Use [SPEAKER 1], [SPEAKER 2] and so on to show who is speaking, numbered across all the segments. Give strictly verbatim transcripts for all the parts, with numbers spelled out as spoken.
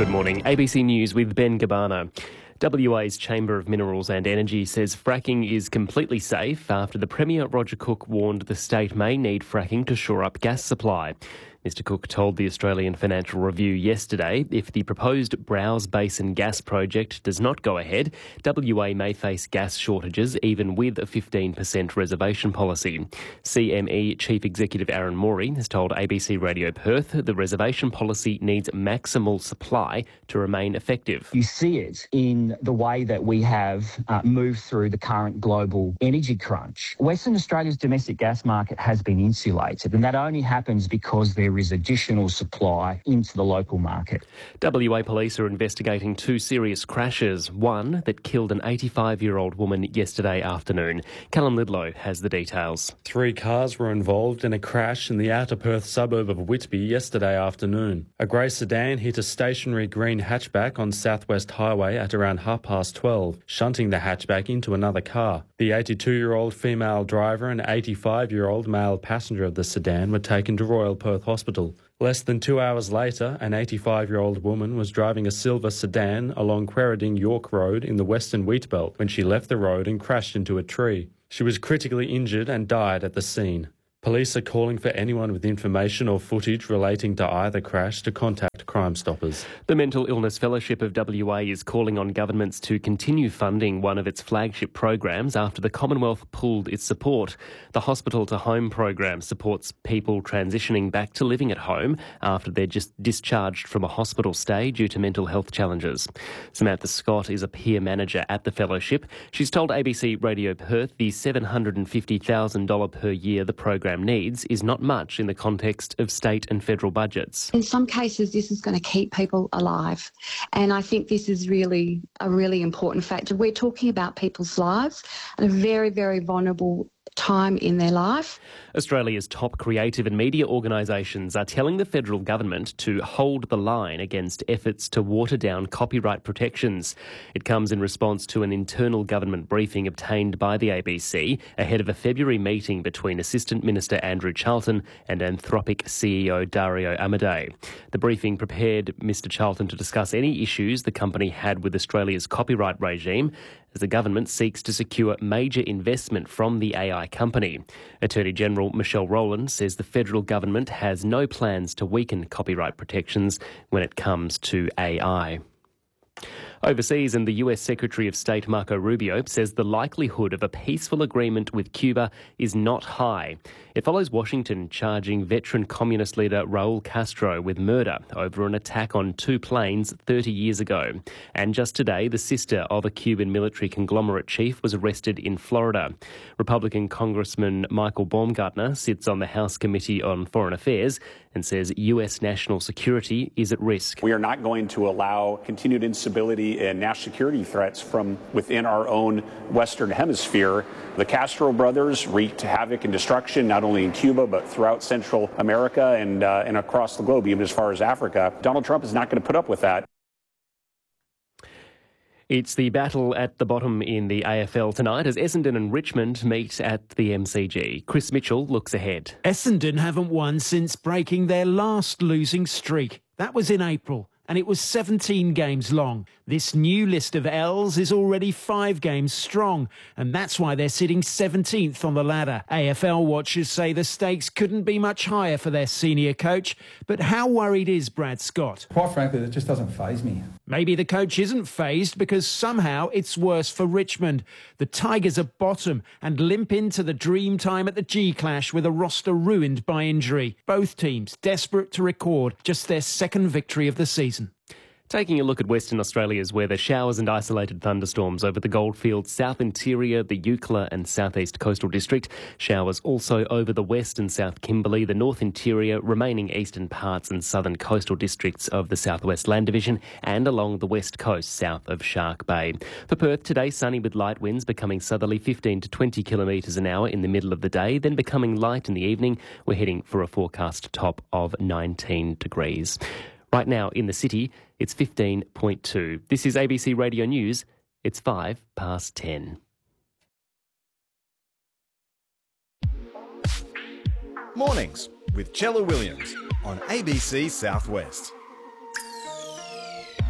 [SPEAKER 1] Good morning. A B C News with Ben Gabana. W A's Chamber of Minerals and Energy says fracking is completely safe after the Premier Roger Cook warned the state may need fracking to shore up gas supply. Mister Cook told the Australian Financial Review yesterday if the proposed Browse Basin gas project does not go ahead, W A may face gas shortages even with a fifteen percent reservation policy. C M E Chief Executive Aaron Morey has told A B C Radio Perth the reservation policy needs maximal supply to remain effective.
[SPEAKER 2] You see it in the way that we have uh, moved through the current global energy crunch. Western Australia's domestic gas market has been insulated, and that only happens because there is additional supply into the local market.
[SPEAKER 1] W A police are investigating two serious crashes, one that killed an eighty-five-year-old woman yesterday afternoon. Callum Lidlow has the details.
[SPEAKER 3] Three cars were involved in a crash in the outer Perth suburb of Whitby yesterday afternoon. A grey sedan hit a stationary green hatchback on South West Highway at around half past twelve, shunting the hatchback into another car. The eighty-two-year-old female driver and eighty-five-year-old male passenger of the sedan were taken to Royal Perth Hospital. Less than two hours later, an eighty-five-year-old woman was driving a silver sedan along Quairading York Road in the Western Wheatbelt when she left the road and crashed into a tree. She was critically injured and died at the scene. Police are calling for anyone with information or footage relating to either crash to contact Crime Stoppers.
[SPEAKER 1] The Mental Illness Fellowship of W A is calling on governments to continue funding one of its flagship programs after the Commonwealth pulled its support. The Hospital to Home program supports people transitioning back to living at home after they're just discharged from a hospital stay due to mental health challenges. Samantha Scott is a peer manager at the fellowship. She's told A B C Radio Perth the seven hundred fifty thousand dollars per year the program needs is not much in the context of state and federal budgets.
[SPEAKER 4] In some cases, this is going to keep people alive. And I think this is really a really important factor. We're talking about people's lives at a very, very vulnerable time in their life.
[SPEAKER 1] Australia's top creative and media organisations are telling the federal government to hold the line against efforts to water down copyright protections. It comes in response to an internal government briefing obtained by the A B C ahead of a February meeting between Assistant Minister Andrew Charlton and Anthropic C E O Dario Amodei. The briefing prepared Mr Charlton to discuss any issues the company had with Australia's copyright regime as the government seeks to secure major investment from the A I company. Attorney General Michelle Rowland says the federal government has no plans to weaken copyright protections when it comes to A I. Overseas, and the U S Secretary of State Marco Rubio says the likelihood of a peaceful agreement with Cuba is not high. It follows Washington charging veteran communist leader Raul Castro with murder over an attack on two planes thirty years ago. And just today, the sister of a Cuban military conglomerate chief was arrested in Florida. Republican Congressman Michael Baumgartner sits on the House Committee on Foreign Affairs and says U S national security is at risk.
[SPEAKER 5] We are not going to allow continued instability and national security threats from within our own Western Hemisphere. The Castro brothers wreaked havoc and destruction not only in Cuba but throughout Central America and, uh, and across the globe, even as far as Africa. Donald Trump is not going to put up with that.
[SPEAKER 1] It's the battle at the bottom in the A F L tonight as Essendon and Richmond meet at the M C G. Chris Mitchell looks ahead.
[SPEAKER 6] Essendon haven't won since breaking their last losing streak. That was in April, and it was seventeen games long. This new list of L's is already five games strong, and that's why they're sitting seventeenth on the ladder. A F L watchers say the stakes couldn't be much higher for their senior coach, but how worried is Brad Scott?
[SPEAKER 7] Quite frankly, it just doesn't faze me.
[SPEAKER 6] Maybe the coach isn't fazed because somehow it's worse for Richmond. The Tigers are bottom and limp into the dream time at the G-Clash with a roster ruined by injury. Both teams desperate to record just their second victory of the season.
[SPEAKER 1] Taking a look at Western Australia's weather, showers and isolated thunderstorms over the Goldfields, South Interior, the Eucla and Southeast Coastal District. Showers also over the West and South Kimberley, the North Interior, remaining eastern parts and southern coastal districts of the Southwest Land Division and along the west coast south of Shark Bay. For Perth, today sunny with light winds becoming southerly fifteen to twenty kilometres an hour in the middle of the day, then becoming light in the evening. We're heading for a forecast top of nineteen degrees. Right now in the city, it's fifteen point two. This is A B C Radio News. It's five past ten.
[SPEAKER 8] Mornings with Chella Williams on A B C Southwest.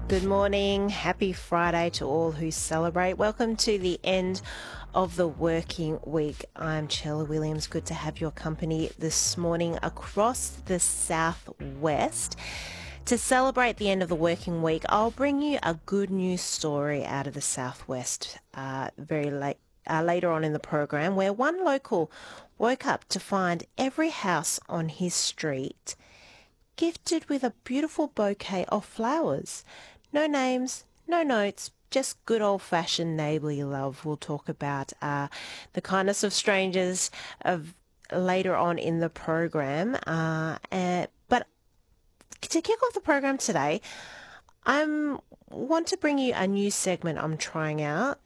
[SPEAKER 9] Good morning. Happy Friday to all who celebrate. Welcome to the end of the working week. I'm Chella Williams. Good to have your company this morning across the southwest. To celebrate the end of the working week, I'll bring you a good news story out of the southwest uh, very late. Uh, later on in the program, where one local woke up to find every house on his street gifted with a beautiful bouquet of flowers. No names, no notes, just good old-fashioned neighbourly love. We'll talk about uh, the kindness of strangers of later on in the program. Uh, uh, but to kick off the program today, I want to bring you a new segment I'm trying out.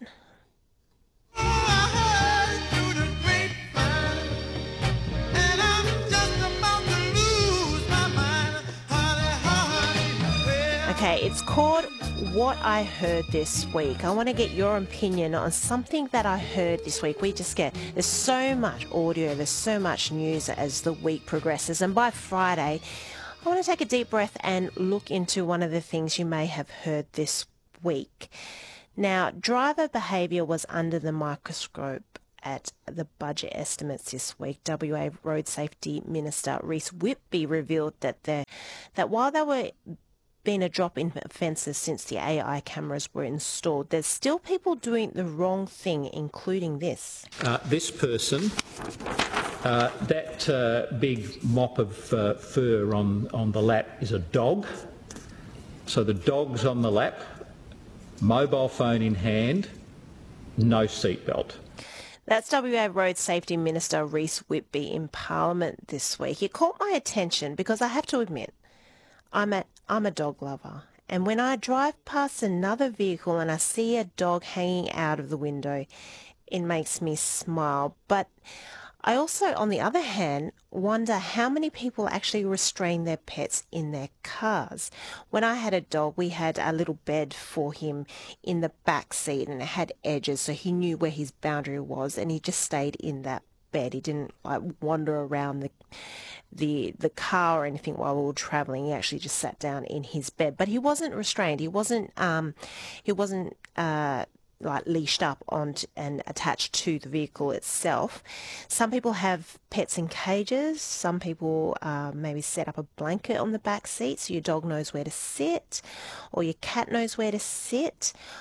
[SPEAKER 9] Okay, it's called What I Heard This Week. I want to get your opinion on something that I heard this week. We just get, there's so much audio, there's so much news as the week progresses. And by Friday, I want to take a deep breath and look into one of the things you may have heard this week. Now, driver behaviour was under the microscope at the budget estimates this week. W A Road Safety Minister Reece Whitby revealed that there, that while there were been a drop in offences since the A I cameras were installed, there's still people doing the wrong thing, including this.
[SPEAKER 10] Uh, this person, uh, that uh, big mop of uh, fur on, on the lap is a dog. So the dog's on the lap, mobile phone in hand, no seatbelt.
[SPEAKER 9] That's W A Road Safety Minister Reece Whitby in Parliament this week. It caught my attention because I have to admit, I'm a, I'm a dog lover. And when I drive past another vehicle and I see a dog hanging out of the window, it makes me smile. But I also, on the other hand, wonder how many people actually restrain their pets in their cars. When I had a dog, we had a little bed for him in the back seat and it had edges, so he knew where his boundary was and he just stayed in that bed. He didn't like wander around the the the car or anything while we were traveling. He actually just sat down in his bed, but he wasn't restrained. He wasn't um he wasn't uh like leashed up on t- and attached to the vehicle itself. Some people have pets in cages. Some people uh, maybe set up a blanket on the back seat so your dog knows where to sit, or your cat knows where to sit,